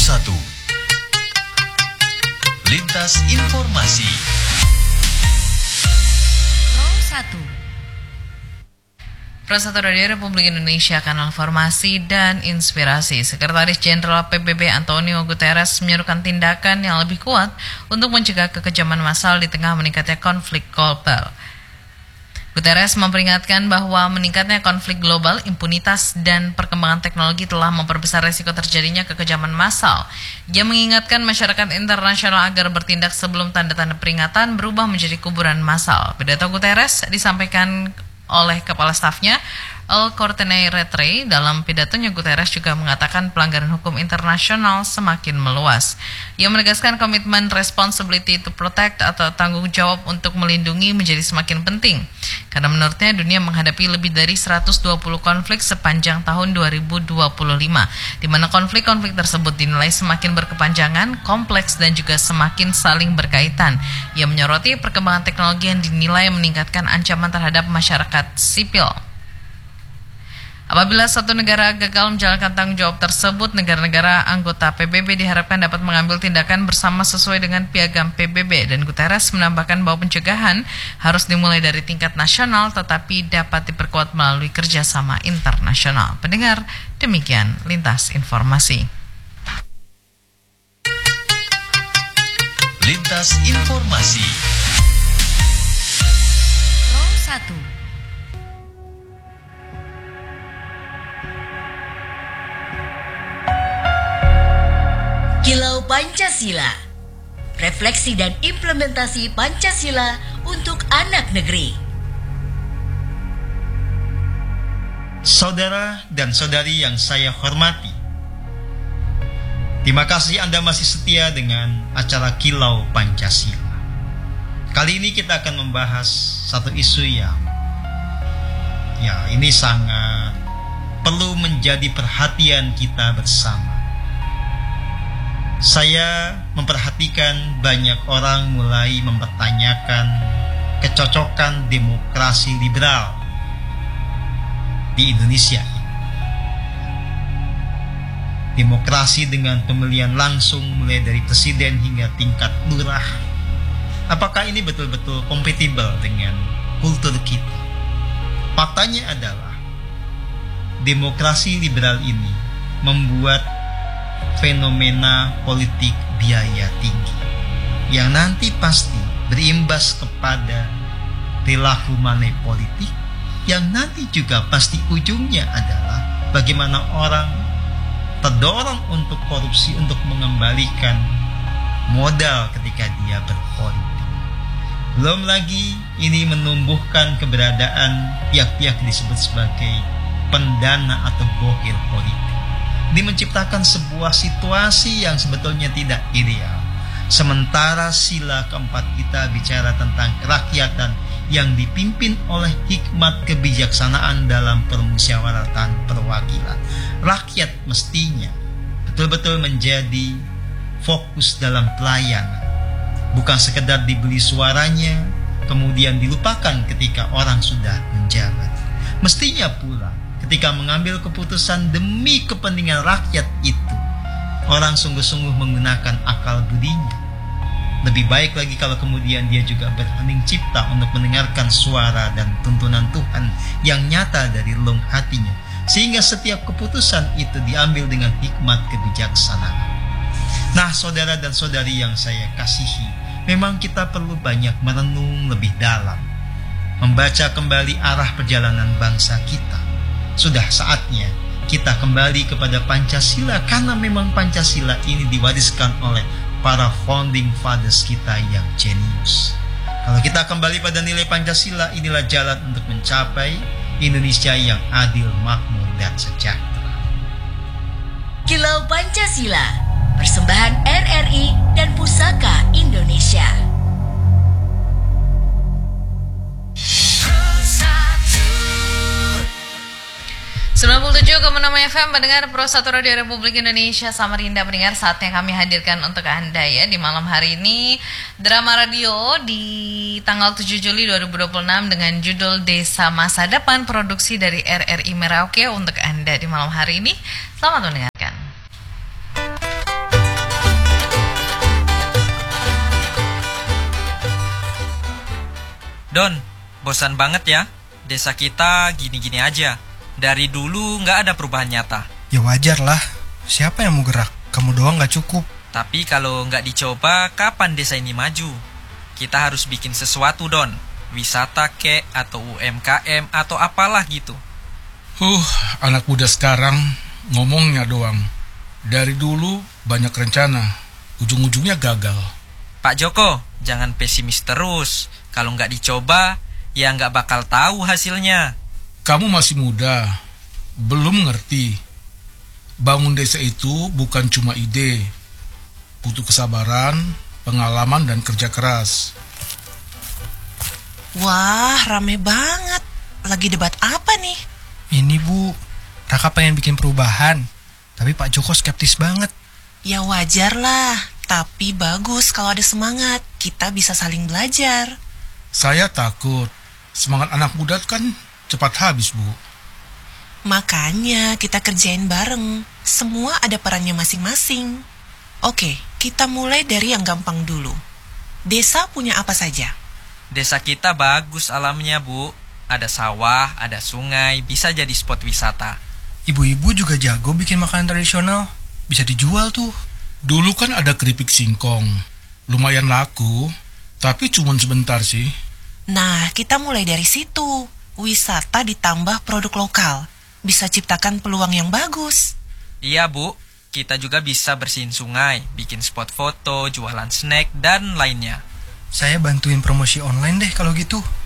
1. Lintas Informasi. Pro 1 Radio Republik Indonesia, kanal informasi dan inspirasi. Sekretaris Jenderal PBB Antonio Guterres menyerukan tindakan yang lebih kuat untuk mencegah kekejaman massal di tengah meningkatnya konflik global. Guterres memperingatkan bahwa meningkatnya konflik global, impunitas, dan perkembangan teknologi telah memperbesar risiko terjadinya kekejaman massal. Ia mengingatkan masyarakat internasional agar bertindak sebelum tanda-tanda peringatan berubah menjadi kuburan massal. Pidato Guterres disampaikan oleh Kepala Stafnya, Courtney Rattray. Dalam pidatonya, Guterres juga mengatakan pelanggaran hukum internasional semakin meluas. Ia menegaskan komitmen responsibility to protect atau tanggung jawab untuk melindungi menjadi semakin penting. Karena menurutnya dunia menghadapi lebih dari 120 konflik sepanjang tahun 2025, di mana konflik-konflik tersebut dinilai semakin berkepanjangan, kompleks, dan juga semakin saling berkaitan. Ia menyoroti perkembangan teknologi yang dinilai meningkatkan ancaman terhadap masyarakat sipil. Apabila satu negara gagal menjalankan tanggung jawab tersebut, negara-negara anggota PBB diharapkan dapat mengambil tindakan bersama sesuai dengan piagam PBB. Dan Guterres menambahkan bahwa pencegahan harus dimulai dari tingkat nasional tetapi dapat diperkuat melalui kerjasama internasional. Pendengar, demikian Lintas Informasi. Lintas Informasi. Pro 1. Kilau Pancasila. Refleksi dan implementasi Pancasila untuk anak negeri. Saudara dan saudari yang saya hormati, terima kasih Anda masih setia dengan acara Kilau Pancasila. Kali ini kita akan membahas satu isu yang ini sangat perlu menjadi perhatian kita bersama. Saya memperhatikan banyak orang mulai mempertanyakan kecocokan demokrasi liberal di Indonesia. Demokrasi dengan pemilihan langsung mulai dari presiden hingga tingkat lurah. Apakah ini betul-betul kompatibel dengan kultur kita? Faktanya adalah demokrasi liberal ini membuat fenomena politik biaya tinggi yang nanti pasti berimbas kepada perilaku money politik yang nanti juga pasti ujungnya adalah bagaimana orang terdorong untuk korupsi untuk mengembalikan modal ketika dia berpolitik. Belum lagi ini menumbuhkan keberadaan pihak-pihak disebut sebagai pendana atau bokil politik. Ini menciptakan sebuah situasi yang sebetulnya tidak ideal. Sementara sila keempat kita bicara tentang kerakyatan yang dipimpin oleh hikmat kebijaksanaan dalam permusyawaratan perwakilan. Rakyat mestinya betul-betul menjadi fokus dalam pelayanan. Bukan sekedar dibeli suaranya, kemudian dilupakan ketika orang sudah menjabat. Mestinya pula ketika mengambil keputusan demi kepentingan rakyat itu, orang sungguh-sungguh menggunakan akal budinya. Lebih baik lagi kalau kemudian dia juga berhening cipta untuk mendengarkan suara dan tuntunan Tuhan yang nyata dari relung hatinya, sehingga setiap keputusan itu diambil dengan hikmat kebijaksanaan. Nah, saudara dan saudari yang saya kasihi, memang kita perlu banyak merenung lebih dalam, membaca kembali arah perjalanan bangsa kita. Sudah saatnya kita kembali kepada Pancasila, karena memang Pancasila ini diwariskan oleh para founding fathers kita yang jenius. Kalau kita kembali pada nilai Pancasila, inilah jalan untuk mencapai Indonesia yang adil, makmur, dan sejahtera. Kilau Pancasila, persembahan RRI dan Pusaka Indonesia. 97,6 FM mendengar Pro 1 Radio Republik Indonesia Samarinda. Pendengar, saatnya kami hadirkan untuk Anda ya di malam hari ini drama radio di tanggal 7 Juli 2026 dengan judul Desa Masa Depan, produksi dari RRI Merauke untuk Anda di malam hari ini. Selamat mendengarkan. Don, bosan banget ya. Desa kita gini-gini aja. Dari dulu nggak ada perubahan nyata. Ya wajar lah. Siapa yang mau gerak? Kamu doang nggak cukup. Tapi kalau nggak dicoba, kapan desa ini maju? Kita harus bikin sesuatu, Don. Wisata kek, atau UMKM, atau apalah gitu. Anak muda sekarang ngomongnya doang. Dari dulu banyak rencana, ujung-ujungnya gagal. Pak Joko, jangan pesimis terus. Kalau nggak dicoba, ya nggak bakal tahu hasilnya. Kamu masih muda, belum ngerti. Bangun desa itu bukan cuma ide, butuh kesabaran, pengalaman, dan kerja keras. Wah, rame banget. Lagi debat apa nih? Ini Bu, Raka pengen bikin perubahan, tapi Pak Joko skeptis banget. Ya wajar lah, tapi bagus kalau ada semangat. Kita bisa saling belajar. Saya takut, semangat anak muda kan cepat habis, Bu. Makanya kita kerjain bareng. Semua ada perannya masing-masing. Oke, kita mulai dari yang gampang dulu. Desa punya apa saja? Desa kita bagus alamnya, Bu. Ada sawah, ada sungai, bisa jadi spot wisata. Ibu-ibu juga jago bikin makanan tradisional. Bisa dijual tuh. Dulu kan ada keripik singkong, lumayan laku, tapi cuma sebentar sih. Nah, kita mulai dari situ. Wisata ditambah produk lokal. Bisa ciptakan peluang yang bagus. Iya, Bu. Kita juga bisa bersihin sungai, bikin spot foto, jualan snack, dan lainnya. Saya bantuin promosi online deh kalau gitu.